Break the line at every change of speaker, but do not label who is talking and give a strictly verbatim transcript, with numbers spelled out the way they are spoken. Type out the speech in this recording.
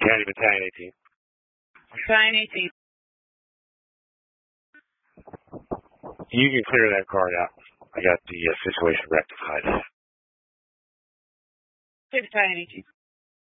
County Battalion eighteen.
Battalion eighteen.
You can clear that card out. I got the uh, situation rectified.
Battalion eighteen.